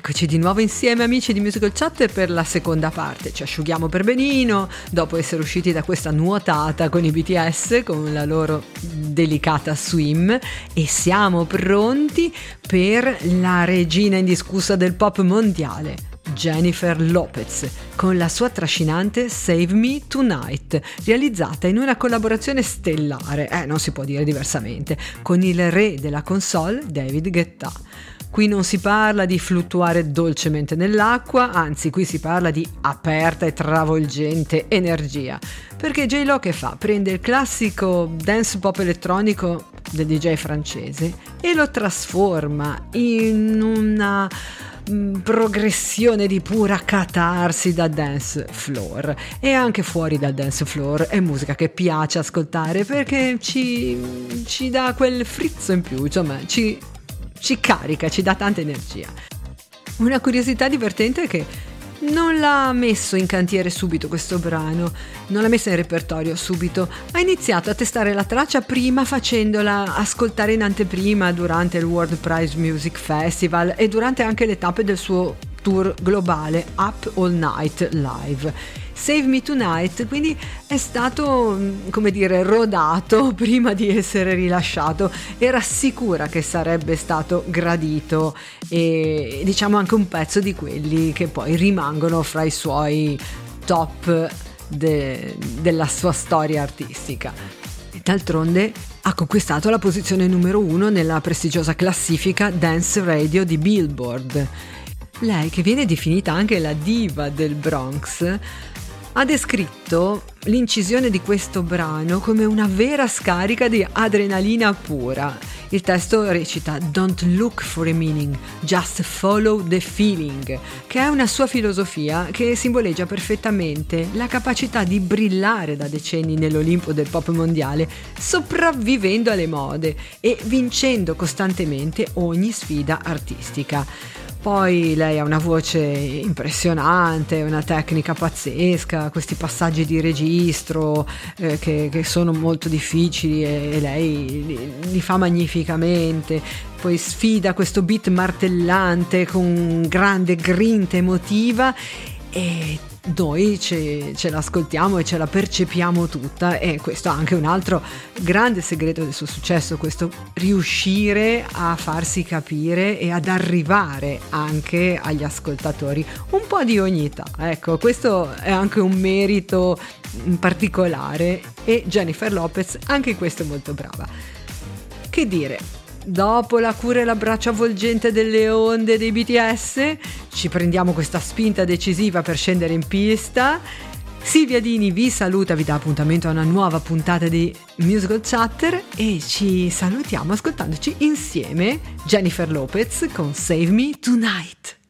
Eccoci di nuovo insieme amici di Musical Chatter per la seconda parte. Ci asciughiamo per benino dopo essere usciti da questa nuotata con i BTS, con la loro delicata swim, e siamo pronti per la regina indiscussa del pop mondiale, Jennifer Lopez, con la sua trascinante Save Me Tonight, realizzata in una collaborazione stellare, non si può dire diversamente, con il re della console David Guetta. Qui non si parla di fluttuare dolcemente nell'acqua, anzi qui si parla di aperta e travolgente energia. Perché J-Lo che fa? Prende il classico dance pop elettronico del DJ francese e lo trasforma in una progressione di pura catarsi da dance floor, e anche fuori dal dance floor è musica che piace ascoltare perché ci dà quel frizzo in più, insomma ci carica, ci dà tanta energia. Una curiosità divertente è che non l'ha messo in cantiere subito questo brano, non l'ha messa in repertorio subito, ha iniziato a testare la traccia prima facendola ascoltare in anteprima durante il World Prize Music Festival e durante anche le tappe del suo tour globale Up All Night Live. Save Me Tonight quindi è stato, come dire, rodato prima di essere rilasciato. Era sicura che sarebbe stato gradito e diciamo anche un pezzo di quelli che poi rimangono fra i suoi top della sua storia artistica. E d'altronde ha conquistato la posizione numero 1 nella prestigiosa classifica Dance Radio di Billboard. Lei, che viene definita anche la diva del Bronx, ha descritto l'incisione di questo brano come una vera scarica di adrenalina pura. Il testo recita "Don't look for a meaning, just follow the feeling", che è una sua filosofia che simboleggia perfettamente la capacità di brillare da decenni nell'Olimpo del pop mondiale, sopravvivendo alle mode e vincendo costantemente ogni sfida artistica. Poi lei ha una voce impressionante, una tecnica pazzesca, questi passaggi di registro che sono molto difficili e lei li fa magnificamente. Poi sfida questo beat martellante con grande grinta emotiva e noi ce l'ascoltiamo e ce la percepiamo tutta, e questo è anche un altro grande segreto del suo successo, questo riuscire a farsi capire e ad arrivare anche agli ascoltatori un po' di ogni età. Ecco, questo è anche un merito particolare e Jennifer Lopez anche in questo è molto brava. Che dire? Dopo la cura e l'abbraccio avvolgente delle onde dei BTS, ci prendiamo questa spinta decisiva per scendere in pista. Silvia Dini vi saluta, vi dà appuntamento a una nuova puntata di Musical Chatter e ci salutiamo ascoltandoci insieme Jennifer Lopez con Save Me Tonight.